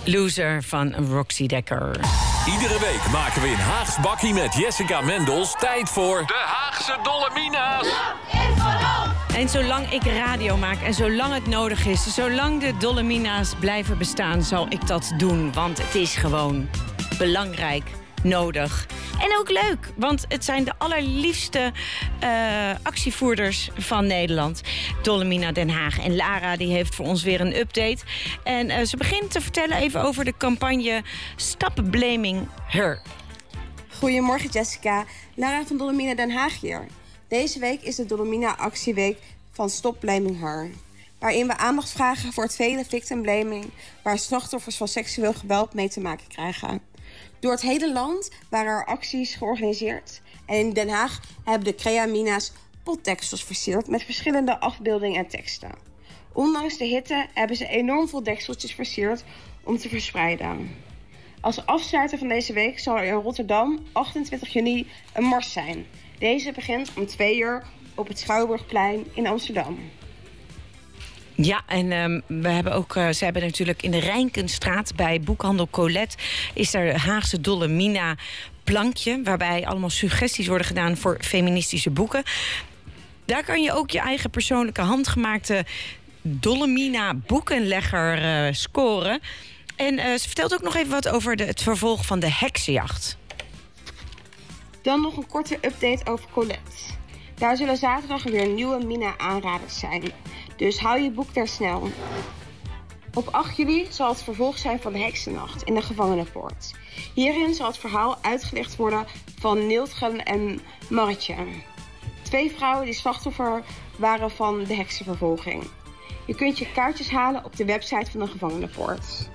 Loser van Roxy Dekker. Iedere week maken we in Haags Bakkie met Jessica Mendels tijd voor de Haagse Dolomina's. En zolang ik radio maak en zolang het nodig is, zolang de Dolomina's blijven bestaan, zal ik dat doen. Want het is gewoon belangrijk, nodig en ook leuk. Want het zijn de allerliefste actievoerders van Nederland. Dolomina Den Haag. En Lara die heeft voor ons weer een update. En ze begint te vertellen even over de campagne Stop Blaming Her. Goedemorgen Jessica. Lara van Dolomina Den Haag hier. Deze week is de Dolomina actieweek van Stop Blaming Her. Waarin we aandacht vragen voor het vele victim blaming waar slachtoffers van seksueel geweld mee te maken krijgen. Door het hele land waren er acties georganiseerd. En in Den Haag hebben de Creamina's potdeksels versierd met verschillende afbeeldingen en teksten. Ondanks de hitte hebben ze enorm veel dekseltjes versierd om te verspreiden. Als afsluiter van deze week zal er in Rotterdam 28 juni een mars zijn. Deze begint om 2 uur op het Schouwburgplein in Amsterdam. Ja, en we hebben ook, ze hebben natuurlijk in de Rijnkenstraat bij boekhandel Colette is er Haagse Dolomina plankje, waarbij allemaal suggesties worden gedaan voor feministische boeken. Daar kan je ook je eigen persoonlijke handgemaakte Dolomina boekenlegger scoren. En ze vertelt ook nog even wat over het vervolg van de heksenjacht. Dan nog een korte update over Colette. Daar zullen zaterdag weer nieuwe Mina-aanraders zijn. Dus hou je boek daar snel. Op 8 juli zal het vervolg zijn van de heksennacht in de gevangenenpoort. Hierin zal het verhaal uitgelegd worden van Niltgen en Marretje. 2 vrouwen die slachtoffer waren van de heksenvervolging. Je kunt je kaartjes halen op de website van de gevangenenpoort.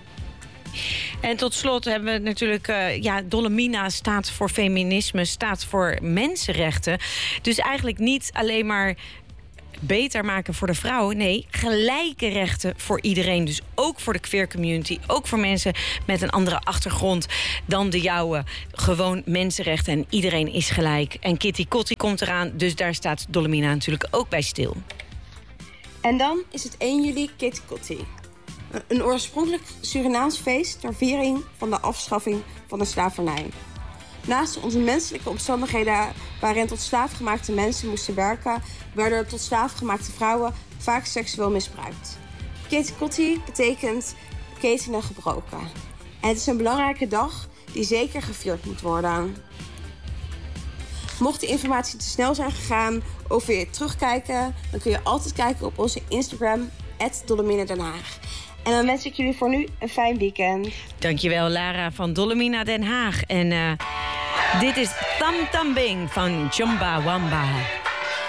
En tot slot hebben we natuurlijk, Dolomina staat voor feminisme, staat voor mensenrechten. Dus eigenlijk niet alleen maar beter maken voor de vrouwen. Nee, gelijke rechten voor iedereen. Dus ook voor de queer community. Ook voor mensen met een andere achtergrond dan de jouwe. Gewoon mensenrechten en iedereen is gelijk. En Kitty Kotti komt eraan, dus daar staat Dolomina natuurlijk ook bij stil. En dan is het 1 juli Kitty Kotti. Een oorspronkelijk Surinaams feest ter viering van de afschaffing van de slavernij. Naast onze menselijke omstandigheden waarin tot slaafgemaakte mensen moesten werken, werden tot slaafgemaakte vrouwen vaak seksueel misbruikt. Kitty Kotti betekent ketenen gebroken. En het is een belangrijke dag die zeker gevierd moet worden. Mocht de informatie te snel zijn gegaan of wil je terugkijken, dan kun je altijd kijken op onze Instagram @Dolomina Den Haag. En dan wens ik jullie voor nu een fijn weekend. Dankjewel Lara van Dolomina Den Haag. En dit is Tam Tam Bing van Chumbawamba.